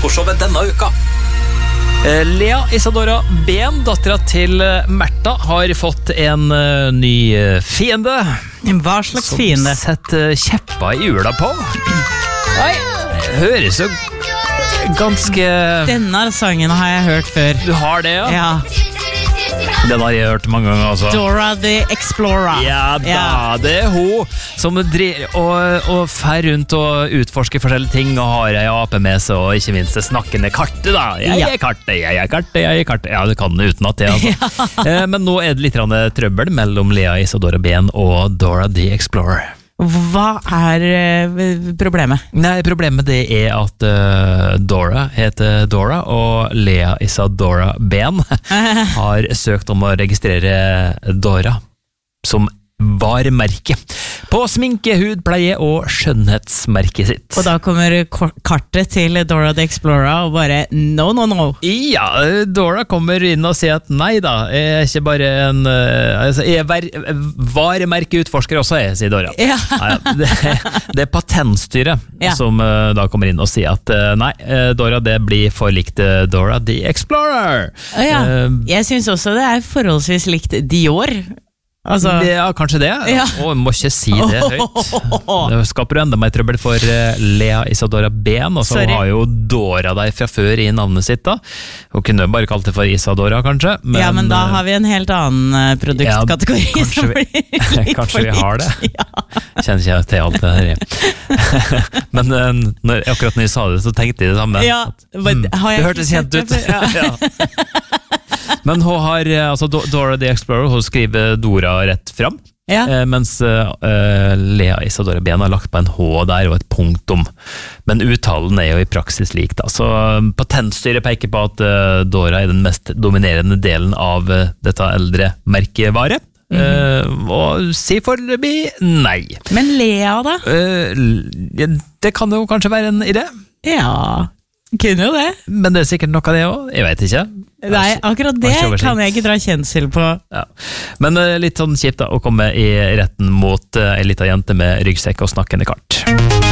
Motorshowet denne uka. Lea Isadora Ben, datteren til Märtha, har fått en ny fiende. Hva slags fiende? Som setter kjeppa I hjula på. Nei, høres jo ganske... Denne sangen har jeg hørt før. Du har det, ja? Ja. Den har jeg hørt mange ganger også. Dora the Explorer. Ja da, det hun som og fer rundt og utforsker forskjellige ting og har ei ape med seg og ikke minst det snakkende kartet da. Jeg er kartet. Ja, det kan det uten at det altså. Men nå det litt trøbbel mellom Lea Isadora Ben og Dora the Explorer. Hva problemet? Nei, problemet det at Dora heter Dora, og Lea Isadora Ben har søkt om å registrere Dora som varemerke på sminke, hudpleie og skjønnhetsmerket sitt. Og da kommer kartet til Dora the Explorer og bare no. Ja, Dora kommer inn og sier at nei da, jeg ikke bare en jeg varemerkeutforsker også, sier Dora. Ja. Det patentstyret som da kommer inn og sier at nei, Dora det blir for likt Dora the Explorer. Ja. Jeg synes også det forholdsvis likt Dior. Altså, ja, kanskje det. Og må ikke si det høyt. Det skaper enda mer trøbbel for Lea Isadora Ben, og så har jo Dora der fra før I navnet sitt da. Hun kunne bare kalt det for Isadora, kanskje. Men da har vi en helt annen produktkategori kanskje vi har det. Kjenner ikke til alt det her. Men akkurat når jeg sa det, så tenkte jeg det samme. Det hørtes kjent ut. Men hun har, altså Dora the Explorer, hun skriver Dora rett fram, mens Lea Isadora Ben har lagt på en H der og et punktum. Men uttalen jo I praksis lik da. Så patentstyret peker på at Dora den mest dominerende delen av dette eldre merkevare. Og si foreløpig nei. Men Lea da? Det kan jo kanskje være en idé. Ja, kunne jo det. Men det sikkert noe av det også, jeg vet ikke. Nei, akkurat det kan jeg ikke dra kjensel på. Ja. Men litt sånn kjipt da, å komme I retten mot en liten jente med ryggsekk og snakkende kart.